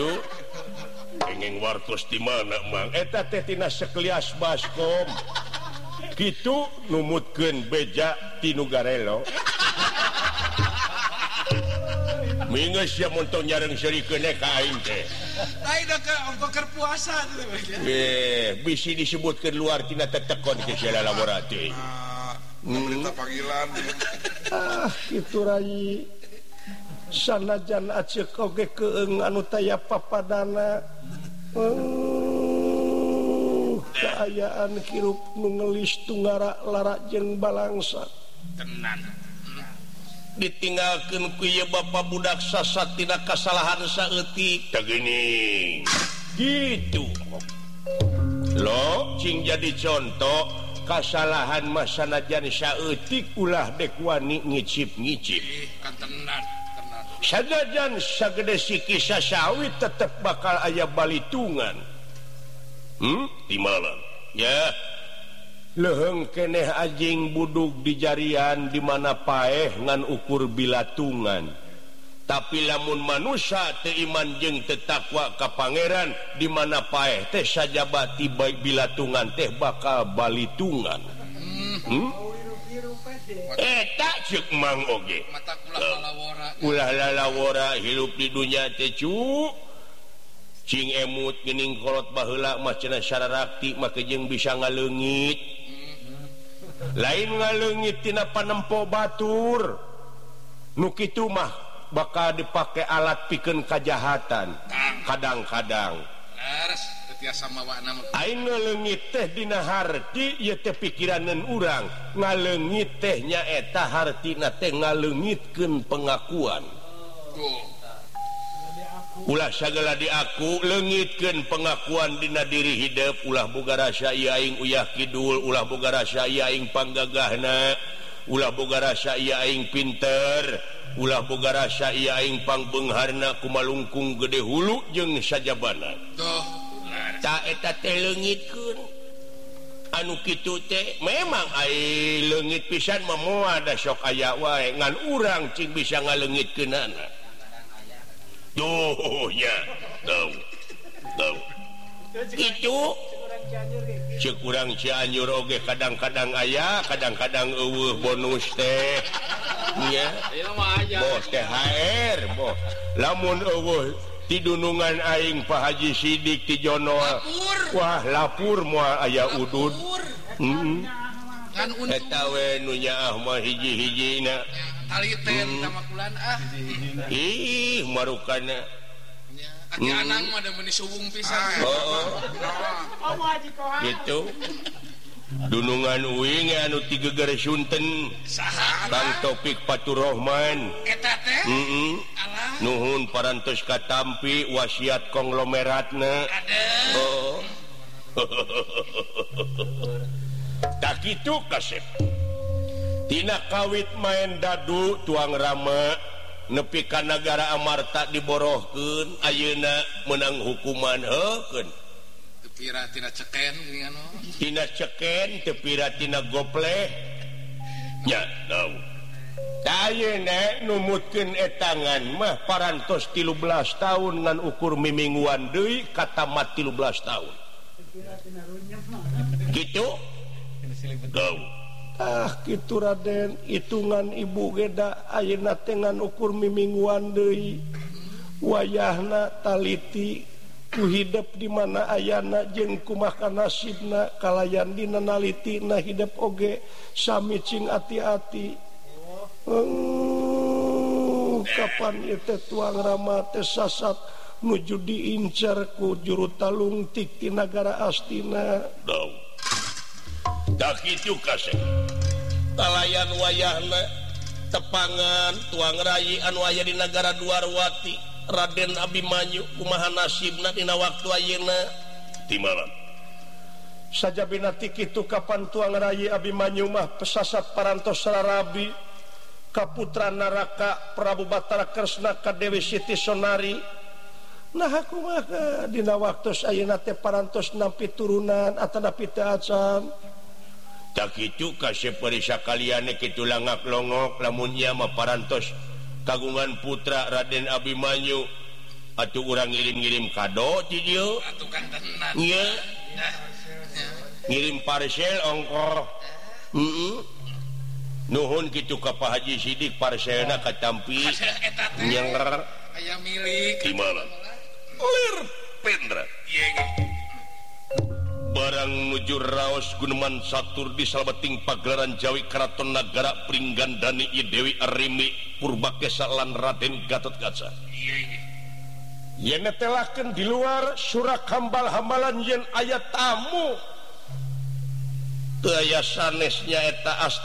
Engeng wartos di mana mang eta teh tina sekelias baskom kitu numutkeun beja tinu garelo mingeus ya montong nyareng serikeun ka aing teh lain ka ongko keur puasa teh bisi disebutkeun luar tina tetekon ke segala laboratory berita panggilan kitu rai sanajan aceuk oge keung anu taya papadana kaayaan hirup nu ngelis tunggara lara jeung balangsa tenan ditinggalkeun ku ieu bapa budak sasat tina kasalahan saeutik tageuning gitu lo cing jadi contoh kasalahan mah sanajan saeutik ulah dek wani ngicip-ngicip kan tenan sanajan sagede siki sasawit tetep bakal aya balitungan timalan ya leheung keneh anjing budug di jarian di mana paeh ngan ukur bilatungan tapi lamun manusia teu iman jeung teu takwa ka pangeran di mana paeh teh sajabati baik bilatungan teh bakal balitungan eta ceuk mang oge mata ulah lalawora hirup di dunya teh cu cing emut geuning kolot baheula mah cenah sararakti make jeung bisa ngaleungit lain ngaleungit tina panempo batur nu kitu mah bakal dipake alat pikeun kajahatan kadang-kadang laras tiasa mawana aing ngaleungit teh dina harti ieu teh pikiraneun urang ngaleungit teh nyaeta hartina teh ngaleungitkeun pengakuan ulah sagala di aku leungitkeun pengakuan dina diri hidup ulah boga rasa ieu aing uyah kidul ulah boga rasa ieu aing panggagahna ulah boga rasa ieu aing pinter ulah boga rasa ieu aing pangbeungharna kumalungkung gede hulu jeung sajabana ta eta teh leungitkeun anu kitu teh memang ai leungit pisan mah moal da sok aya wae ngan urang cing bisa ngaleungitkeunana tuh ya tahu itu cekurang Cianjur oge kadang-kadang aya kadang-kadang eueuh bonus teh nya bos THR bos lamun eueuh ti dunungan aing Pak Haji Sidik ti Jono wah lapur moal aya udud eta we nu nyaah mah hiji-hijina taliten sama kulan ih marukana aki anang mah da meuni subung pisan gitu dunungan uing anu ti geger Sunten saha Kang Topik Faturrahman eta teh nuhun parantos katampi wasiat konglomeratna tak kitu kasep tina kawit main dadu tuang rama nepi ka nagara amarta diborohkeun ayeuna menang hukuman heukeun teu pira tina ceken geuningan tina ceken teu pira tina gopleh nya tahu ayeuna numutkeun etangan mah parantos 13 tahun ngan ukur mimingguan deui katamat 13 tahun kitu tahu kitu Raden hitungan ibu geda ayeuna teh ngan ukur mimingguan deui wayahna taliti ku hidup di mana ayana jeung kumaha nasibna kalayan dina nalitina hidup oge sami cing ati-ati kapan ieu teh tuang rama teh sasat nuju diincar ku juru talungtik ti nagara Astina tak kitu kasep kalayan wayahna tepangan tuang rayi anu aya di nagara Duarwati Raden Abimanyu kumaha nasibna dina waktu ayeuna timalan sajabina ti kitu kapan tuang rayi Abimanyu mah pesasat parantos Rarabi ka putra Naraka Prabu Batara Kresna ka Dewi Siti Sonari nah kumaha dina waktu ayeuna teh parantos nampi turunan atanapi teu acan tak kitu kasep perisa kaliane kitu langak longok lamun nya mah parantos kagungan putra Raden Abimanyu atuh urang ngirim-ngirim kado di dieu atuh kan tenang iya ngirim parcel ongkoh nuhun kitu ka Pak Haji Sidik parcelna katampi nyenger aya milik di mana lir pendra iya barang nuju raos Guneman Satur di Salabeting pagelaran Jawi Karaton Nagara Pringgandani Dewi Arimi Purbakesa lan Raden Gatotkaca yen netelakeun di luar surak hambal hamalan yen aya tamu teu aya sanesnya eta